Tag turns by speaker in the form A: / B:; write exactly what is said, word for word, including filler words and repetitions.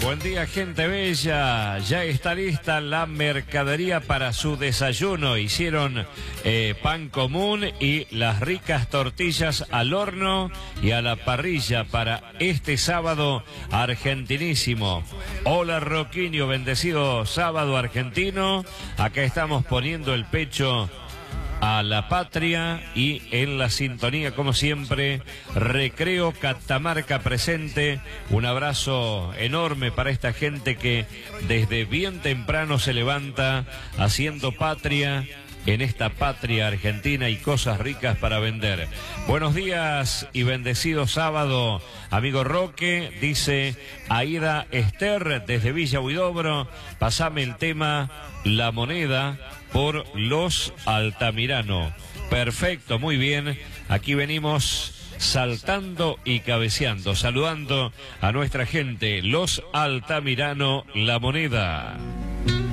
A: Buen día, gente bella. Ya está lista la mercadería para su desayuno. Hicieron eh, pan común y las ricas tortillas al horno y a la parrilla para este sábado argentinísimo. Hola, Roquinho, bendecido sábado argentino. Acá estamos poniendo el pecho a la patria y en la sintonía, como siempre, Recreo Catamarca presente. Un abrazo enorme para esta gente que desde bien temprano se levanta haciendo patria en esta patria argentina y cosas ricas para vender. Buenos días y bendecido sábado, amigo Roque, dice Aida Esther desde Villa Huidobro. Pasame el tema La Moneda por Los Altamirano. Perfecto, muy bien. Aquí venimos saltando y cabeceando, saludando a nuestra gente, Los Altamirano, La Moneda.